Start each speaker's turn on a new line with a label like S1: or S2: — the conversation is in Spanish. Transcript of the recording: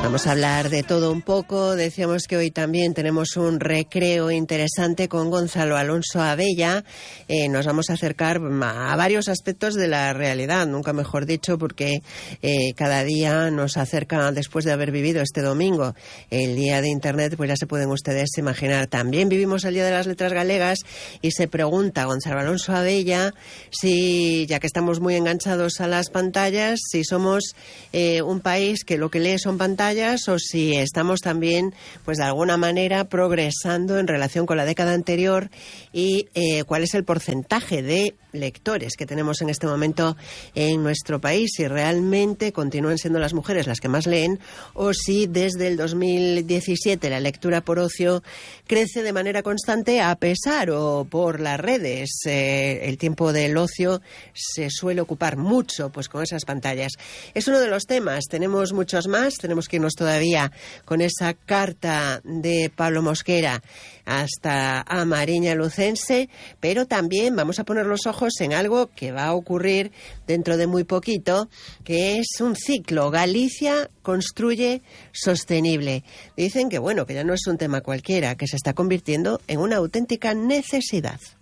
S1: Vamos a hablar de todo un poco. Decíamos que hoy también tenemos un recreo interesante con Gonzalo Alonso Abella. Nos vamos a acercar a varios aspectos de la realidad, nunca mejor dicho, porque cada día nos acerca, después de haber vivido este domingo el Día de Internet, pues ya se pueden ustedes imaginar. También vivimos el Día de las Letras Galegas y se pregunta Gonzalo Alonso Abella si, ya que estamos muy enganchados a las pantallas, si somos un país que lo que lee son pantallas, o si estamos también, pues de alguna manera, progresando en relación con la década anterior y cuál es el porcentaje de lectores que tenemos en este momento en nuestro país, si realmente continúan siendo las mujeres las que más leen o si desde el 2017 la lectura por ocio crece de manera constante a pesar o por las redes. El tiempo del ocio se suele ocupar mucho pues con esas pantallas. Es uno de los temas, tenemos muchos más, tenemos que irnos todavía con esa carta de Pablo Mosquera hasta a Mariña Lucense, pero también vamos a poner los ojos en algo que va a ocurrir dentro de muy poquito, que es un ciclo. Galicia construye sostenible. Dicen que bueno, que ya no es un tema cualquiera, que se está convirtiendo en una auténtica necesidad.